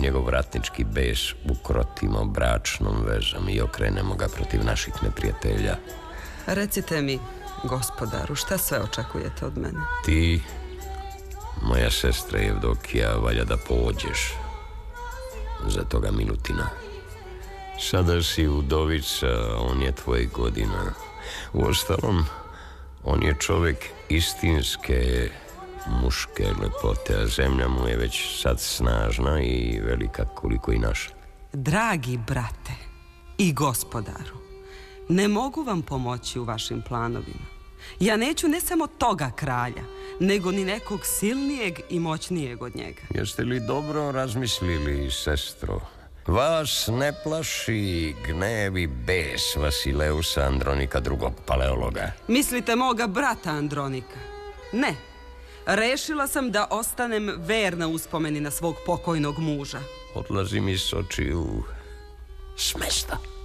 njegov ratnički bes ukrotimo bračnom vezom i okrenemo ga protiv naših neprijatelja. Recite mi, gospodaru, šta sve očekujete od mene? Ti, moja sestra Evdokija, valja da pođeš za toga Milutina. Sada si udovica, on je tvojih godina. Uostalom, on je čovjek istinske muške lepote, a zemlja mu je već sad snažna i velika koliko i naša. Dragi brate i gospodaru, ne mogu vam pomoći u vašim planovima. Ja neću ne samo toga kralja, nego ni nekog silnijeg i moćnijeg od njega. Jeste li dobro razmislili, sestro? Vas ne plaši gnev i bes Vasileusa Andronika, drugog paleologa? Mislite moga brata Andronika? Ne. Rešila sam da ostanem verna uspomeni na svog pokojnog muža. Odlazi mi s očiju s mesta.